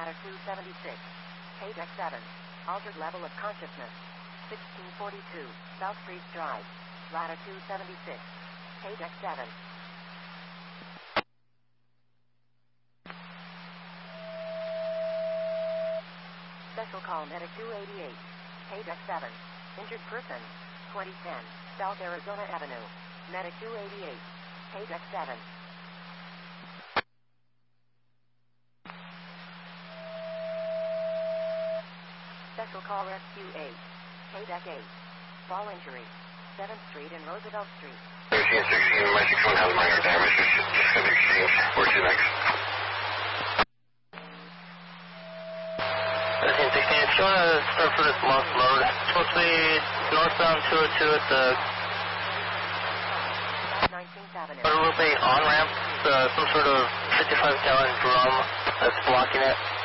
Latitude 76. Paydeck 7. Altered level of consciousness. 1642. South Priest Drive. Latitude 76. Paydeck 7. Special call Medic 288. Paydeck 7. Injured person. 2010. South Arizona Avenue. Medic 288. Paydeck 7. Special call Rescue 8. Paydeck 8. Fall injury. 7th Street and Roosevelt Street. 1316, my 61 has minor damage. Just going to exchange. Where's your next? 1316, if you want to start for this lost load, it's supposed to be northbound 202 at the 19th Avenue. Guadalupe on-ramp. Some sort of 55-gallon drum that's blocking it.